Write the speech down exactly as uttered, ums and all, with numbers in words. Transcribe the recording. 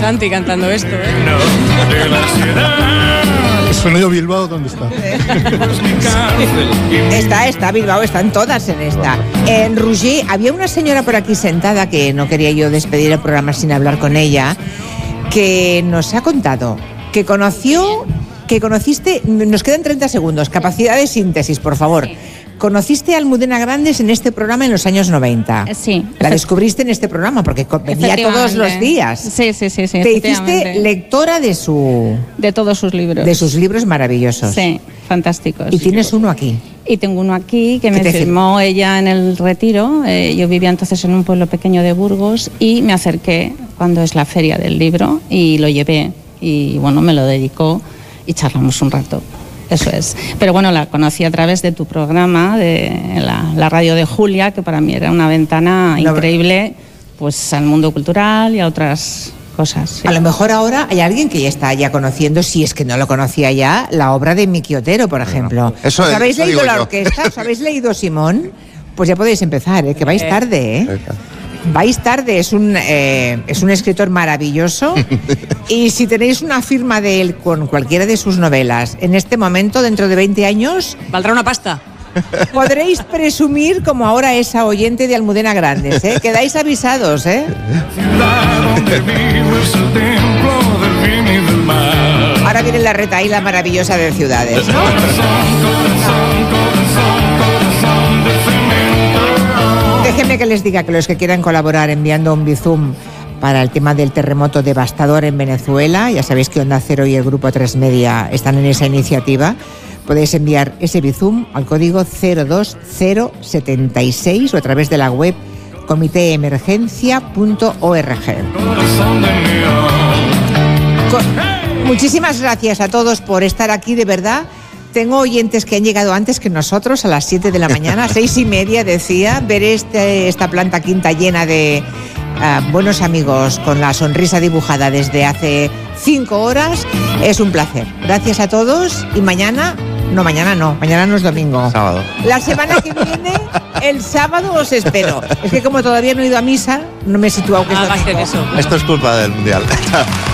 Santi cantando esto, ¿eh? ¿El sonido Bilbao dónde está? Está, está, Bilbao, están todas en esta. En Roger, había una señora por aquí sentada que no quería yo despedir el programa sin hablar con ella, que nos ha contado que conoció, que conociste, nos quedan treinta segundos, capacidad de síntesis, por favor. Sí. Conociste a Almudena Grandes en este programa en los años noventa. Sí. La descubriste en este programa porque venía todos los días. Sí, sí, sí, sí. Te hiciste lectora de su... De todos sus libros. De sus libros maravillosos. Sí, fantásticos. Y tienes uno aquí. Y tengo uno aquí que me firmó ella en el Retiro. Eh, yo vivía entonces en un pueblo pequeño de Burgos y me acerqué cuando es la feria del libro y lo llevé. Y bueno, me lo dedicó y charlamos un rato. Eso es. Pero bueno, la conocí a través de tu programa, de la, la radio de Julia, que para mí era una ventana no, increíble pues al mundo cultural y a otras cosas. Sí. A lo mejor ahora hay alguien que ya está ya conociendo, si es que no lo conocía ya, la obra de Miki Otero, por ejemplo. Eso ¿Os habéis eso leído la yo. orquesta? ¿Os habéis leído Simón? Pues ya podéis empezar, ¿eh? Que vais tarde, ¿eh? Vais tarde, es un, eh, es un escritor maravilloso y si tenéis una firma de él con cualquiera de sus novelas, en este momento, dentro de veinte años... Valdrá una pasta. Podréis presumir como ahora esa oyente de Almudena Grandes, ¿eh? Quedáis avisados, ¿eh? Ahora viene la retaíla maravillosa de ciudades, ¿no? Déjenme que les diga que los que quieran colaborar enviando un Bizum para el tema del terremoto devastador en Venezuela, ya sabéis que Onda Cero y el Grupo tres Media están en esa iniciativa, podéis enviar ese Bizum al código cero dos cero siete seis o a través de la web comité emergencia punto org. Muchísimas gracias a todos por estar aquí, de verdad. Tengo oyentes que han llegado antes que nosotros, a las siete de la mañana, seis y media decía, ver este, esta planta quinta llena de uh, buenos amigos con la sonrisa dibujada desde hace cinco horas, es un placer. Gracias a todos y mañana, no, mañana no, mañana no es domingo. Sábado. La semana que viene, el sábado os espero. Es que como todavía no he ido a misa, no me he situado que es Ah, va a ser domingo. eso. Esto es culpa del Mundial.